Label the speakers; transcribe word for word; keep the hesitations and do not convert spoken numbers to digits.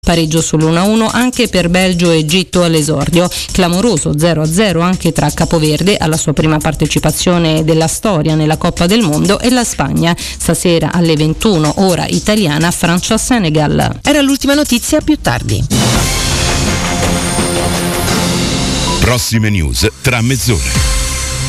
Speaker 1: Pareggio sull'uno a uno anche per Belgio e Egitto all'esordio. Clamoroso zero a zero anche tra Capoverde, alla sua prima partecipazione della storia nella Coppa del Mondo, e la Spagna. Stasera alle ventuno, ora italiana, Francia-Senegal.
Speaker 2: Era l'ultima notizia, più tardi.
Speaker 3: Prossime news tra mezz'ora.